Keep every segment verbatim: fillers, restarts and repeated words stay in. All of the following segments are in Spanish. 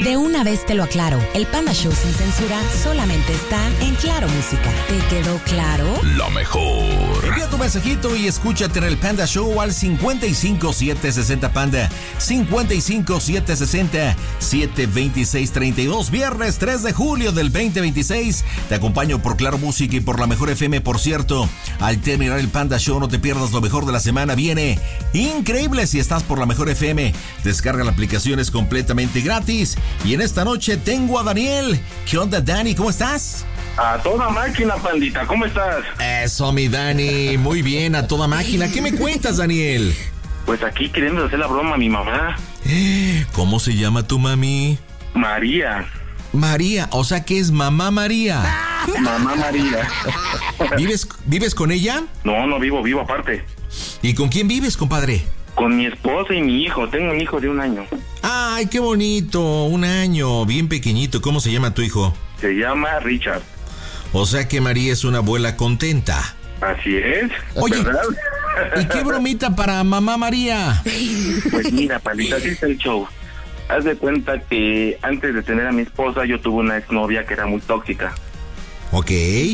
De una vez te lo aclaro, el Panda Show sin censura solamente está en Claro Música. ¿Te quedó claro? La mejor. Envía tu mensajito y escúchate en el Panda Show al cincuenta y cinco siete sesenta Panda, cincuenta y cinco siete sesenta siete veintiséis treinta y dos, viernes tres de julio del veinte veintiséis. Te acompaño por Claro Música y por la Mejor F M. Por cierto, al terminar el Panda Show no te pierdas lo mejor de la semana. Viene increíble si estás por la Mejor F M. Descarga la aplicación, es completamente gratis. Y en esta noche tengo a Daniel. ¿Qué onda, Dani? ¿Cómo estás? A toda máquina, pandita. ¿Cómo estás? Eso, mi Dani. Muy bien, a toda máquina. ¿Qué me cuentas, Daniel? Pues aquí queriendo hacer la broma a mi mamá. ¿Cómo se llama tu mami? María. María, o sea que es Mamá María. Mamá María. ¿Vives, ¿Vives con ella? No, no vivo, vivo aparte. ¿Y con quién vives, compadre? Con mi esposa y mi hijo. Tengo un hijo de un año. Ay, qué bonito. Un año, bien pequeñito. ¿Cómo se llama tu hijo? Se llama Richard. O sea que María es una abuela contenta. Así es. Oye, ¿verdad? ¿Y qué bromita para Mamá María? Pues mira, pandita, así está el show. Haz de cuenta que antes de tener a mi esposa, yo tuve una exnovia que era muy tóxica. Ok.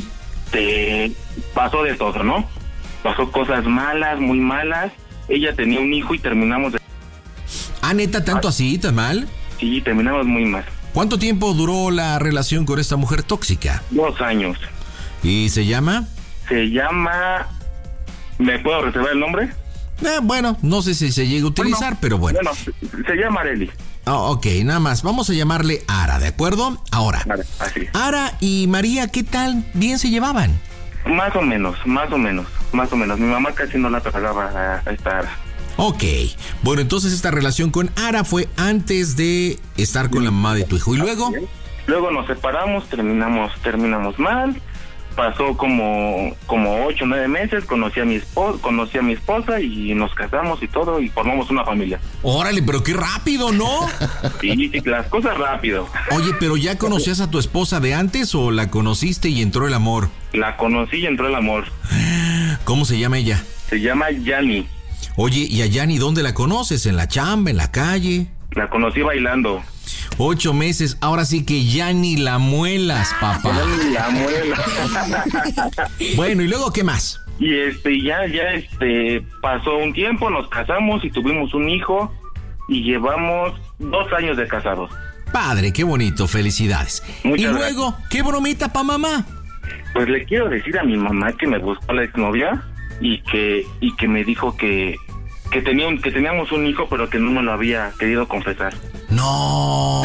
Te pasó de todo, ¿no? Pasó cosas malas, muy malas. Ella tenía un hijo y terminamos de... Ah, ¿neta, tanto así, tan mal? Sí, terminamos muy mal. ¿Cuánto tiempo duró la relación con esta mujer tóxica? Dos años. ¿Y se llama? Se llama... ¿Me puedo reservar el nombre? Eh, bueno, no sé si se llega a utilizar, bueno, pero bueno. Bueno, se llama Areli. Oh, ok, nada más. Vamos a llamarle Ara, ¿de acuerdo? Ahora, Vale, así. Ara y María, ¿qué tal? ¿Bien se llevaban? Más o menos, más o menos, más o menos. Mi mamá casi no la tragaba a, a esta Ara. Ok, bueno, entonces esta relación con Ara fue antes de estar con la mamá de tu hijo. ¿Y luego? Luego nos separamos, terminamos, terminamos mal. Pasó como como ocho, nueve meses, conocí a mi esposa, conocí a mi esposa y nos casamos y todo y formamos una familia. Órale, pero qué rápido, ¿no? Sí, sí, las cosas rápido. Oye, pero ¿ya conocías a tu esposa de antes o la conociste y entró el amor? La conocí y entró el amor. ¿Cómo se llama ella? Se llama Yani. Oye, ¿y a Yani dónde la conoces? ¿En la chamba, en la calle? La conocí bailando. Ocho meses, ahora sí que ya ni la muelas, papá. La muela. Bueno, ¿y luego qué más? Y este, ya, ya, este, pasó un tiempo, nos casamos y tuvimos un hijo y llevamos dos años de casados. Padre, qué bonito, felicidades. Muchas y gracias. luego, ¿qué bromita pa' mamá? Pues le quiero decir a mi mamá que me buscó la exnovia y que, y que me dijo que, que tenía un, que teníamos un hijo pero que no me lo había querido confesar. No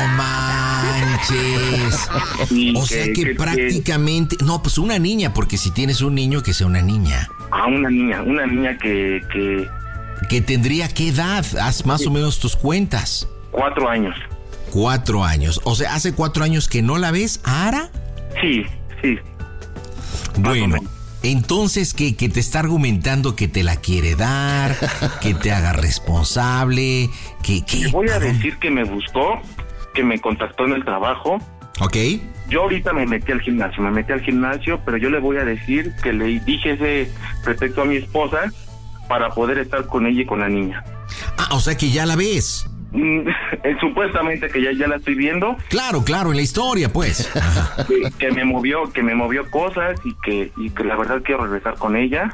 manches. Y O sea que, que prácticamente... Que... No, pues una niña, porque si tienes un niño, que sea una niña. Ah, una niña, una niña que... Que, ¿Que tendría qué edad? Haz más sí. o menos tus cuentas. Cuatro años. Cuatro años. O sea, ¿hace cuatro años que no la ves, Ara? Sí, sí. Bueno... Entonces, ¿qué? Que te está argumentando que te la quiere dar, que te haga responsable, que... que voy a decir que me buscó, que me contactó en el trabajo. Ok. Yo ahorita me metí al gimnasio, me metí al gimnasio, pero yo le voy a decir que le dije ese respecto a mi esposa para poder estar con ella y con la niña. Ah, o sea que ya la ves. Supuestamente que ya, ya la estoy viendo. Claro, claro, en la historia, pues. que, que me movió, que me movió cosas y que, y que la verdad quiero regresar con ella.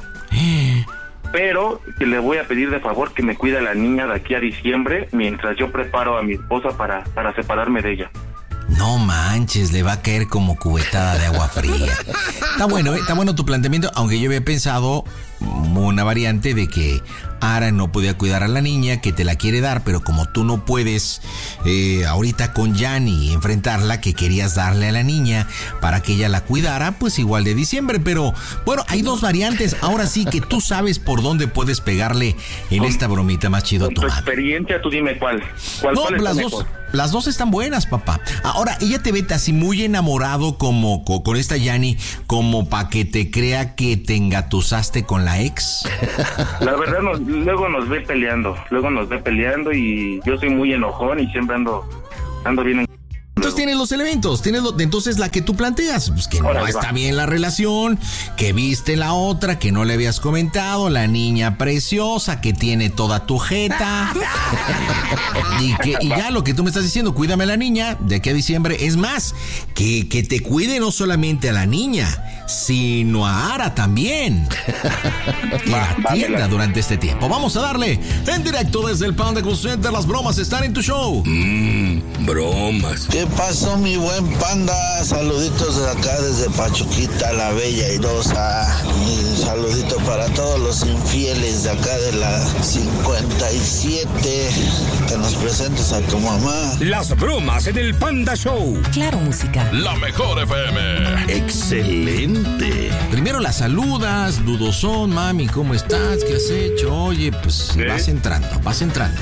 Pero que le voy a pedir de favor que me cuide a la niña de aquí a diciembre mientras yo preparo a mi esposa para, para separarme de ella. No manches, le va a caer como cubetada de agua fría. Está bueno, ¿eh? Está bueno tu planteamiento, aunque yo había pensado una variante de que Ara no podía cuidar a la niña, que te la quiere dar, pero como tú no puedes eh, ahorita con Yani enfrentarla, que querías darle a la niña para que ella la cuidara, pues igual de diciembre. Pero bueno, hay dos variantes. Ahora sí que tú sabes por dónde puedes pegarle en con, esta bromita más chido a tu madre. Con tu experiencia, tú dime cuál. ¿Cuál, no, cuál las mejor? dos, las dos están buenas, papá. Ahora, ella te ve así muy enamorado como con, con esta Yani, como para que te crea que te engatusaste con la ex. La verdad, nos, luego nos ve peleando, luego nos ve peleando y yo soy muy enojón y siempre ando, ando bien en... Entonces Entonces tienes los elementos, tienes lo, entonces la que tú planteas, pues que Ahora, no va. está bien la relación, que viste la otra, que no le habías comentado, la niña preciosa, que tiene toda tu jeta, y, que, y ya lo que tú me estás diciendo, cuídame a la niña de aquí a diciembre, es más, que, que te cuide no solamente a la niña, sino a Ara también, que la atienda durante este tiempo. Vamos a darle en directo desde el Panda Cool Center, las bromas están en tu show. Mmm, bromas. ¿Qué pasó, mi buen Panda? Saluditos de acá desde Pachuquita, la bella airosa. Y saludito para todos los infieles de acá de la cincuenta y siete. Que nos presentes a tu mamá. Las bromas en el Panda Show. Claro Música. La mejor F M. Excelente. Primero la saludas, dudosón, mami, ¿cómo estás? ¿Qué has hecho? Oye, pues ¿Sí? vas entrando, vas entrando.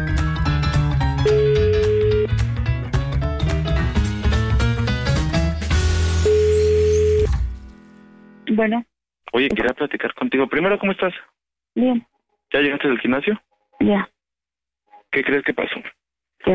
Bueno, Oye, quería platicar contigo. Primero, ¿cómo estás? bien, ¿Ya llegaste del gimnasio? ya, ¿Qué crees que pasó? ¿qué?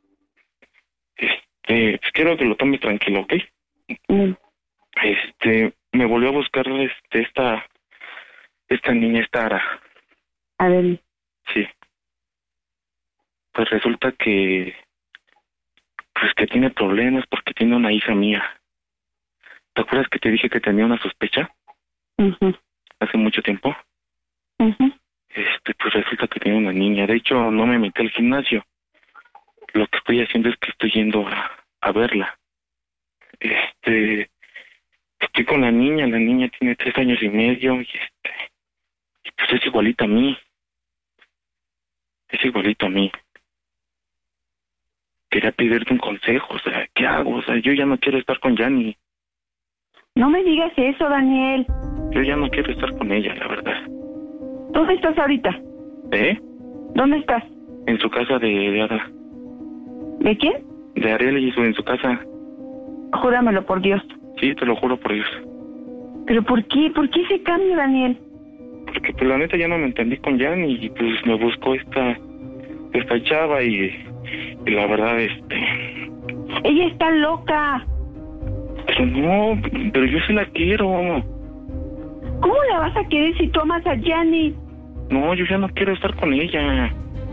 Este, pues quiero que lo tomes tranquilo, ¿ok? Bien. Este, me volvió a buscar este, esta, esta niña, esta Ara. A ver, Sí. Pues resulta que, pues que tiene problemas porque tiene una hija mía. ¿Te acuerdas que te dije que tenía una sospecha mhm, hace mucho tiempo? mhm, Este, pues resulta que tiene una niña. De hecho, no me metí al gimnasio. Lo que estoy haciendo es que estoy yendo a, a verla. Este, estoy con la niña. La niña tiene tres años y medio y este, y pues es igualita a mí. Es igualito a mí. Quería pedirte un consejo, o sea, ¿qué hago? O sea, yo ya no quiero estar con Yani. No me digas eso, Daniel. Yo ya no quiero estar con ella, la verdad. ¿Dónde estás ahorita? ¿Eh? ¿Dónde estás? En su casa de, de Ada. ¿De quién? De Ariel y su, en su casa. Júramelo por Dios. Sí, te lo juro por Dios. ¿Pero por qué? ¿Por qué ese cambio, Daniel? Porque pues la neta ya no me entendí con Yani y pues me buscó esta esta chava y, y la verdad este Ella está loca. pero no, pero yo sí la quiero. ¿Cómo la vas a querer si tú amas a Yani? No, yo ya no quiero estar con ella.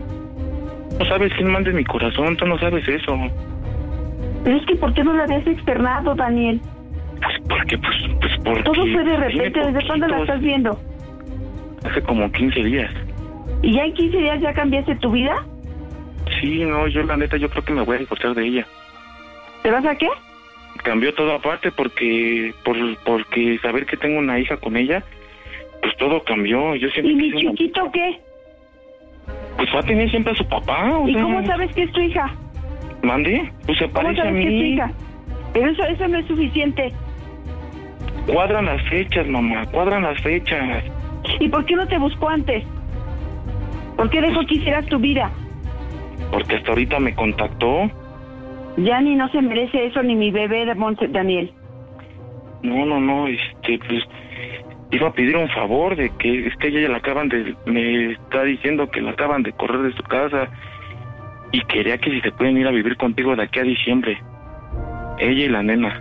No sabes quién manda en mi corazón, tú no sabes eso. Pero es que ¿por qué no la habías externado, Daniel? Pues porque pues pues porque Todo fue de tiene repente. ¿Desde cuándo la poquitos. estás viendo? Hace como quince días. ¿Y ya en quince días ya cambiaste tu vida? Sí, no, yo la neta yo creo que me voy a divorciar de ella. ¿Te vas a qué? Cambió todo aparte porque por porque saber que tengo una hija con ella, pues todo cambió. Yo siempre ¿Y mi quise una- chiquito qué? Pues va a tener siempre a su papá. O ¿Y sea, cómo sabes que es tu hija? ¿Mande? Pues se ¿Cómo parece a sabes que es tu mí. hija? Pero eso, eso no es suficiente. Cuadran las fechas, mamá, cuadran las fechas. ¿Y por qué no te buscó antes? ¿Por qué dejó que hicieras tu vida? Porque hasta ahorita me contactó. Yani no se merece eso, ni mi bebé de Monse, Daniel. No, no, no, este, pues iba a pedir un favor de que es que ella la acaban de, me está diciendo que la acaban de correr de su casa y quería que si se pueden ir a vivir contigo de aquí a diciembre. Ella y la nena.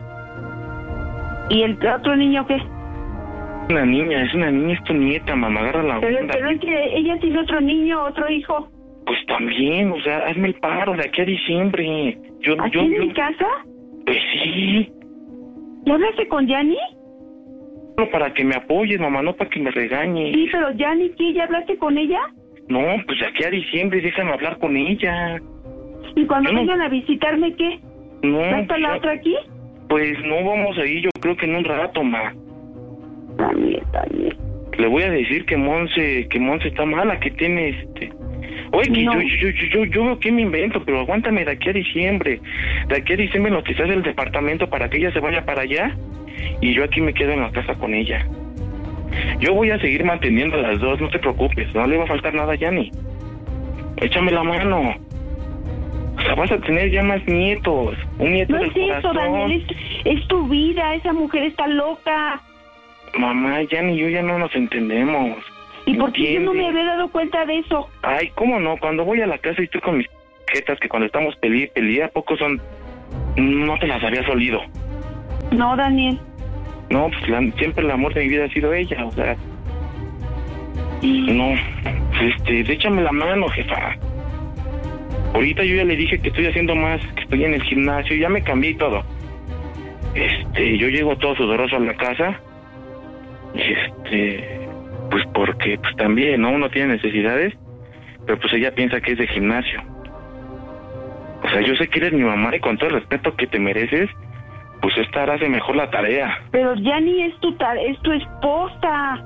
¿Y el otro niño qué? Una niña, es una niña, es tu nieta, mamá, agarra la Pero, onda. pero es que ella tiene otro niño, otro hijo. Pues también, o sea, hazme el paro de aquí a diciembre. Yo, ¿Aquí yo, en yo, mi casa? pues sí, ¿Ya hablaste con Yani? solo para que me apoyes, mamá, no para que me regañes. Sí, pero Yani, ¿qué? ¿Ya hablaste con ella? No, pues de aquí a diciembre déjame hablar con ella. ¿Y cuando Yo no- vengan a visitarme qué? No, ¿Va a estar la pues, otra aquí? pues no vamos a ir, yo creo que en un rato, ma. Daniel, Daniel. Le voy a decir que Monse, que Monse está mala, que tiene este... Oye, que No. yo, yo, yo, yo, yo veo que me invento, pero aguántame de aquí a diciembre. De aquí a diciembre nos quizás el departamento para que ella se vaya para allá y yo aquí me quedo en la casa con ella. Yo voy a seguir manteniendo a las dos, no te preocupes, no le va a faltar nada a Yani. Échame la mano. O sea, vas a tener ya más nietos, un nieto No del es eso, corazón. Daniel, es, es tu vida, esa mujer está loca. Mamá, Yani y yo ya no nos entendemos. ¿Y por qué yo no me ¿Entiendes? había dado cuenta de eso? Ay, ¿cómo no? Cuando voy a la casa y estoy con mis jetas, que cuando estamos peleé, peleé, ¿a poco son? No te las habías olido. No, Daniel. No, pues la, siempre el amor de mi vida ha sido ella, o sea... No, este, échame la mano, jefa. Ahorita yo ya le dije que estoy haciendo más, que estoy en el gimnasio, ya me cambié y todo. Este, yo llego todo sudoroso a la casa. Y este, pues porque, pues también, ¿no? Uno tiene necesidades, pero pues ella piensa que es de gimnasio. O sea, yo sé que eres mi mamá y con todo el respeto que te mereces, pues esta hace mejor la tarea. Pero ya ni es tu tare- es tu esposa.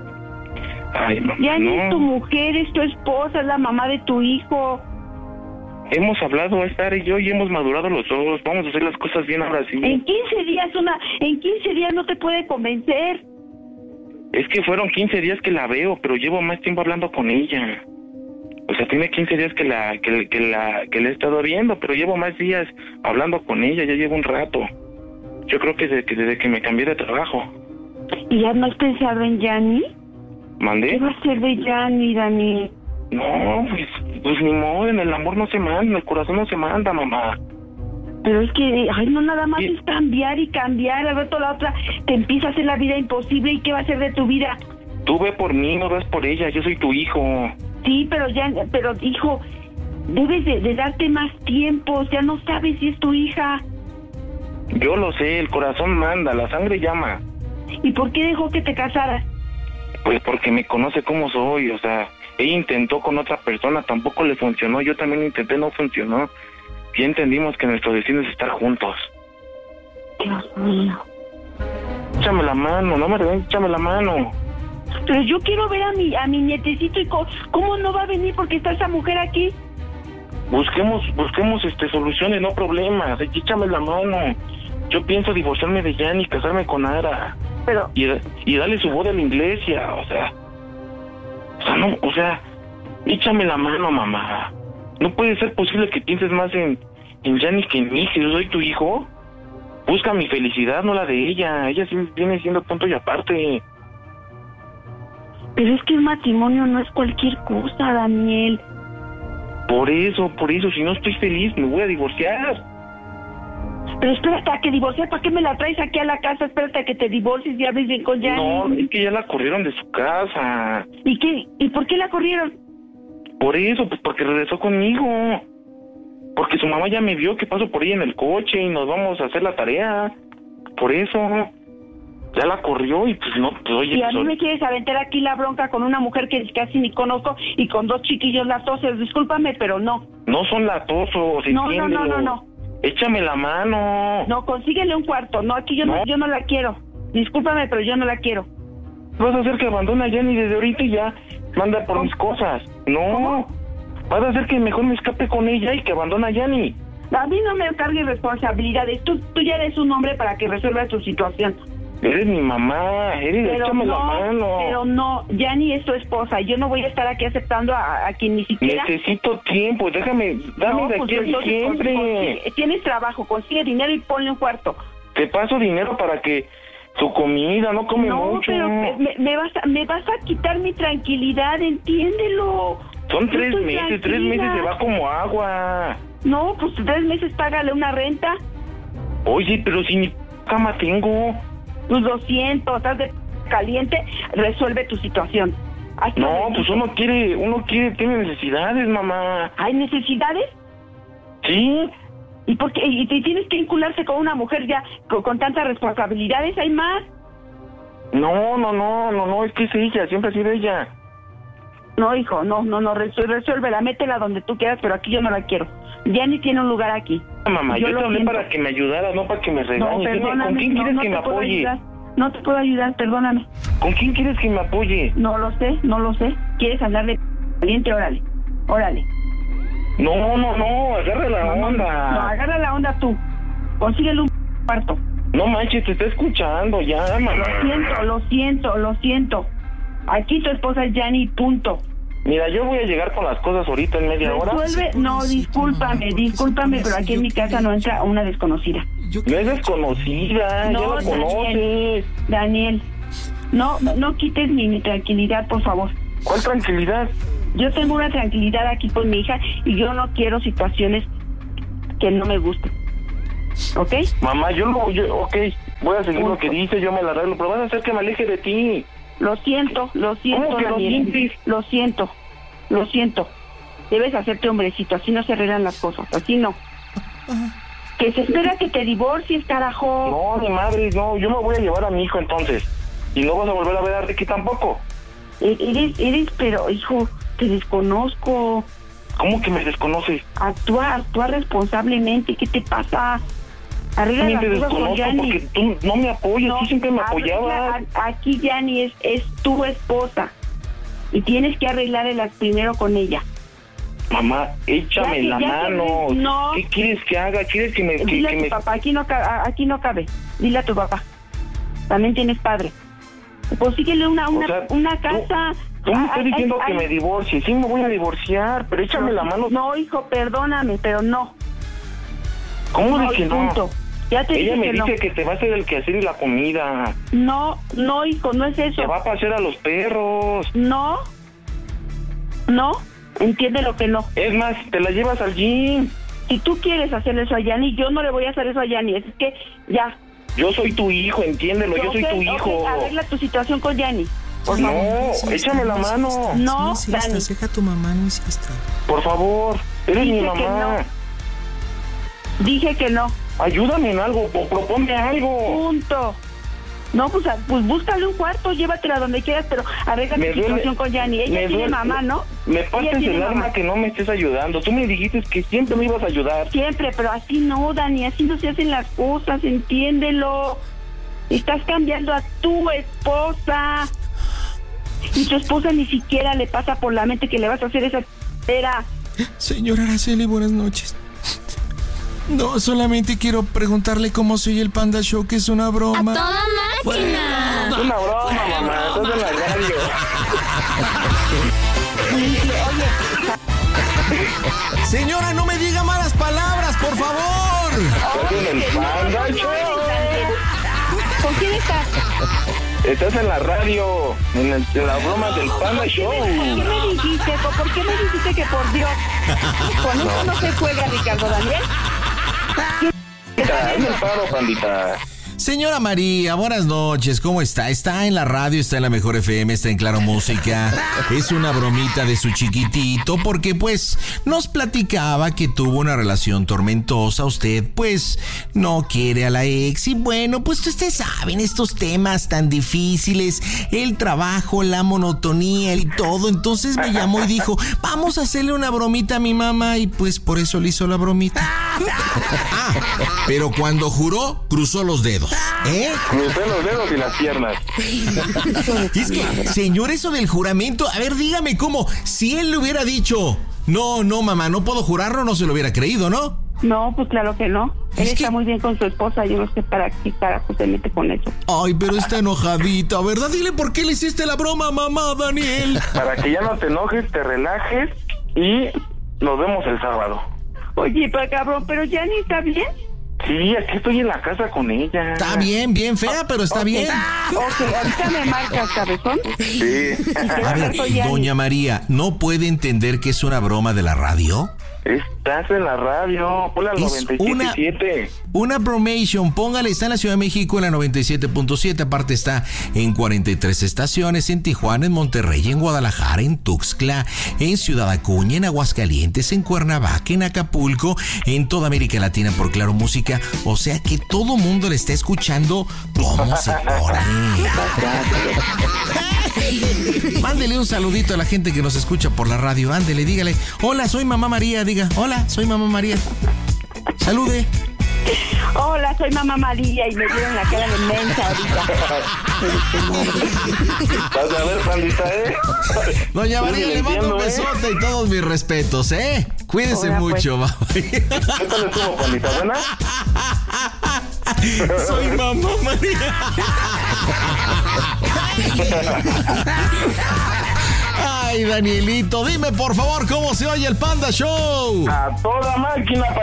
Ay, mamá, Ya ni no. es tu mujer, es tu esposa, es la mamá de tu hijo. Hemos hablado, Star y yo, y hemos madurado los dos. Vamos a hacer las cosas bien ahora sí. En quince días una, en quince días no te puede convencer. Es que fueron quince días que la veo, pero llevo más tiempo hablando con ella. O sea, tiene quince días que la que, que la que la he estado viendo, pero llevo más días hablando con ella, ya llevo un rato. Yo creo que desde que, desde que me cambié de trabajo. ¿Y ya no has pensado en Yanni? ¿Mandé? ¿Qué va a ser de Yanni, Dani? No, pues, pues ni modo, en el amor no se manda, en el corazón no se manda, mamá. Pero es que, ay, no nada más ¿Qué? es cambiar y cambiar, al rato la otra te empieza a hacer la vida imposible. ¿Y qué va a ser de tu vida? Tú ve por mí, no ves por ella, yo soy tu hijo. Sí, pero ya, pero hijo, debes de, de darte más tiempo, ya no sabes si es tu hija. Yo lo sé, el corazón manda, la sangre llama. ¿Y por qué dejó que te casaras? Pues porque me conoce como soy, o sea, ella intentó con otra persona, tampoco le funcionó, yo también intenté, no funcionó. Y entendimos que nuestro destino es estar juntos. Dios mío. Échame la mano, no me regañes, échame la mano. Pero yo quiero ver a mi a mi nietecito y co- cómo no va a venir porque está esa mujer aquí. Busquemos, busquemos este soluciones, no problemas, échame la mano. Yo pienso divorciarme de Jan y casarme con Ara. Pero Y, y darle su boda a la iglesia, o sea... O sea, no, o sea, échame la mano, mamá. No puede ser posible que pienses más en, en Jan que en mí, si yo soy tu hijo. Busca mi felicidad, no la de ella. Ella sí viene siendo punto y aparte. pero es que el matrimonio no es cualquier cosa, Daniel. Por eso, por eso, si no estoy feliz, me voy a divorciar. Pero espérate a que divorciar, ¿para qué me la traes aquí a la casa? Espérate a que te divorcies y hables bien con Yanni. No, es que ya la corrieron de su casa. ¿Y qué? ¿Y por qué la corrieron? Por eso, pues porque regresó conmigo. Porque su mamá ya me vio que paso por ella en el coche y nos vamos a hacer la tarea. Por eso, ya la corrió y pues no, pues oye... Y a pues, mí me quieres aventar aquí la bronca con una mujer que casi ni conozco y con dos chiquillos latosos. Discúlpame, pero no. No son latosos, No, no, entiéndelo. no, no, no. Échame la mano. No, consíguele un cuarto. No, aquí yo no, No. yo no la quiero. Discúlpame, pero yo no la quiero. Vas a hacer que abandone a Jenny desde ahorita y ya manda por ¿Cómo? mis cosas. No. ¿Cómo? Vas a hacer que mejor me escape con ella y que abandone a Jenny. A mí no me cargues responsabilidades. Tú, tú ya eres un hombre para que resuelvas tu situación. Eres mi mamá, eres, Pero échame la no, mano. pero no, Yanni es tu esposa. Yo no voy a estar aquí aceptando a, a quien ni siquiera... Necesito tiempo, déjame, dame No, de pues aquí a entonces, diciembre. consigue- tienes trabajo, consigue dinero y ponle un cuarto. Te paso dinero para que su comida no come No, mucho. pero me, me vas a, me vas a quitar mi tranquilidad, entiéndelo. Son Yo tres estoy meses, tres tranquila. meses se va como agua. No, pues tres meses págale una renta. Oye, pero si ni cama tengo. Pues lo siento, estás de caliente, resuelve tu situación. Hazlo No, de- pues uno quiere, uno quiere, tiene necesidades, mamá. ¿Hay necesidades? ¿Sí? ¿Y por qué? ¿Y, y tienes que vincularse con una mujer ya con, con tantas responsabilidades? ¿Hay más? No, no, no, no, no, es que es ella, siempre ha sido ella. No, hijo, no, no, no, resuelve, resuélvela, métela donde tú quieras, pero aquí yo no la quiero. Ya ni tiene un lugar aquí. Mamá, yo, Yo te lo hablé siento. para que me ayudaras, no para que me No, regañes. Dime, perdóname, ¿con quién no, quieres no que te me puedo apoye? ayudar. No te puedo ayudar, perdóname. ¿Con quién quieres que me apoye? No lo sé, no lo sé. ¿Quieres andar de caliente? Órale, órale. No, no, no, agarra la No, no, onda. no, agarra la onda tú. Consíguele un cuarto. No manches, te está escuchando ya, mamá. Lo siento, lo siento, lo siento. Aquí tu esposa es Yanni, punto. Mira, yo voy a llegar con las cosas ahorita en media hora. Resuelve, no, discúlpame, discúlpame, pero aquí en mi casa no entra una desconocida. No es desconocida, ya No, la Daniel, conoces. Daniel, no, no quites mi, mi tranquilidad, por favor. ¿Cuál tranquilidad? Yo tengo una tranquilidad aquí con mi hija y yo no quiero situaciones que no me gusten. ¿ok? Mamá, yo lo, yo, ok, voy a seguir lo que dice, yo me la arreglo, pero vas a hacer que me aleje de ti. Lo siento, lo siento, ¿Cómo que lo Daniel. sientes? Lo siento, lo siento. Debes hacerte hombrecito, así no se arreglan las cosas, así no. Que se espera que te divorcies, carajo. No, mi madre, no, yo me voy a llevar a mi hijo entonces. Y no vas a volver a ver a Ricky tampoco. Eres, eres, pero, hijo, te desconozco. ¿Cómo que me desconoces? Actúa, actúa responsablemente, ¿qué te pasa? Arregla También te las cosas con desconozco Yanni. porque tú no me apoyas, No, tú siempre me arregla- apoyabas. a- Aquí Yanni es, es tu esposa. Y tienes que arreglarlas primero con ella. Mamá, échame Ya que- la ya que mano. ves, no. ¿Qué quieres que haga? ¿Quieres que me... Que, Dile que a tu me... papá, aquí no, ca- aquí no cabe. Dile a tu papá. También tienes padre. Pues síguele una, una, O sea, una tú- casa. Tú me Ay, estás ay, diciendo ay, que ay. me divorcie. Sí, me voy a divorciar, pero échame la mano. No, hijo, perdóname, pero no. ¿Cómo No, de que no? punto. Ya te Ella dije me que dice no. que te va a hacer el quehacer y la comida. No, no, hijo, no es eso. Te va a pasear a los perros. No. No. Entiende lo que no. Es más, te la llevas al gym. Si tú quieres hacer eso a Yanni, yo no le voy a hacer eso a Yanni. Es que ya. Yo soy tu hijo, entiéndelo, yo soy Ok, tu ok, hijo. arregla tu situación con Yanni. Por No, favor. échame la mano. No, No insistas, Dani. deja a tu mamá, no insistas. Por favor, eres Dije mi que mamá. Dije que no. Ayúdame en algo, o proponme algo. Punto. No, pues, a- pues búscale un cuarto, llévatela donde quieras, pero arregla Me tu duele- situación con Yanni. Ella me tiene duele- mamá, ¿no? Me Ella partes tiene el mamá. alma que no me estés ayudando. Tú me dijiste que siempre me ibas a ayudar. Siempre, pero así no, Dani, así no se hacen las cosas, entiéndelo. Estás cambiando a tu esposa. Y tu esposa ni siquiera le pasa por la mente que le vas a hacer esa era. Señora Araceli, buenas noches. No, solamente quiero preguntarle cómo se oye el Panda Show, que es una broma. ¡A toda máquina! Es una broma, mamá. Estás en la radio. Señora, no me diga malas palabras, por favor. Estás en el Panda Show. ¿Con quién estás? Estás en la radio, en, el, en las bromas del Panda Show. ¿Por qué me dijiste? ¿Por qué me dijiste que por Dios? Con eso no se juega, Ricardo Daniel. Hazme el paro, pandita. Señora María, buenas noches, ¿cómo está? Está en la radio, está en la Mejor F M, está en Claro Música. Es una bromita de su chiquitito porque pues nos platicaba que tuvo una relación tormentosa. Usted pues no quiere a la ex y bueno, pues ustedes saben estos temas tan difíciles, el trabajo, la monotonía y todo. Entonces me llamó y dijo, vamos a hacerle una bromita a mi mamá y pues por eso le hizo la bromita. Ah, pero cuando juró, cruzó los dedos. ¿Eh? Crucé los dedos y las piernas. Es que, señor, eso del juramento, a ver, dígame cómo, si él le hubiera dicho, no, no, mamá, no puedo jurarlo, no se lo hubiera creído, ¿no? No, pues claro que no. Él Es está que- muy bien con su esposa. Yo no sé para qué carajo se mete con eso. Ay, pero está enojadita, ¿verdad? Dile por qué le hiciste la broma, mamá, Daniel. Para que ya no te enojes, te relajes y nos vemos el sábado. Oye, pero cabrón, pero Yanni está bien. Sí, aquí estoy en la casa con ella. Está bien, bien fea, pero está bien. Ok, ahorita me marcas, cabezón. Sí. A ver, doña María, ¿no puede entender que es una broma de la radio? Estás en la radio. Hola, Es noventa y siete punto una- siete. Una bromation, póngale, está en la Ciudad de México en la noventa y siete punto siete, aparte está en cuarenta y tres estaciones, en Tijuana, en Monterrey, en Guadalajara, en Tuxtla, en Ciudad Acuña, en Aguascalientes, en Cuernavaca, en Acapulco, en toda América Latina por Claro Música, o sea que todo mundo le está escuchando cómo se pone. Mándele un saludito a la gente que nos escucha por la radio, ándele, dígale, hola, soy mamá María, diga, hola, soy mamá María. Salude. Hola, soy mamá María y me dieron la cara de mensa ahorita. Vas a ver, pandita, ¿eh? Doña Estoy María, le mando un mintiendo, ¿eh? besote y todos mis respetos, ¿eh? Cuídense Hola, mucho, mamá. ¿Qué tal estuvo, pandita? ¿Buena? Soy mamá María. Ay, Danielito, dime por favor cómo se oye el Panda Show. A toda máquina,